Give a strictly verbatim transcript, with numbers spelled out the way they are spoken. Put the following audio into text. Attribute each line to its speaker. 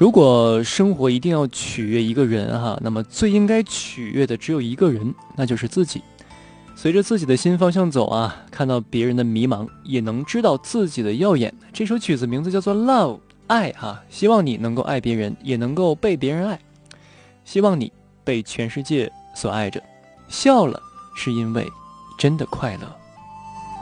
Speaker 1: 如果生活一定要取悦一个人哈，那么最应该取悦的只有一个人，那就是自己。随着自己的新方向走啊，看到别人的迷茫，也能知道自己的耀眼。这首曲子名字叫做 Love 爱哈，希望你能够爱别人，也能够被别人爱。希望你被全世界所爱着，笑了是因为真的快乐。